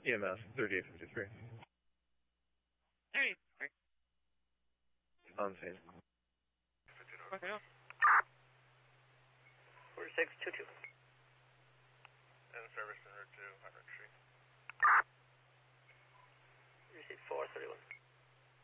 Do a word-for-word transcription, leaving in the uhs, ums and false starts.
E M S thirty-eight fifty-three. Hey. On scene. Okay. forty-six twenty-two. In service en route to High Street. Receipt four thirty-one.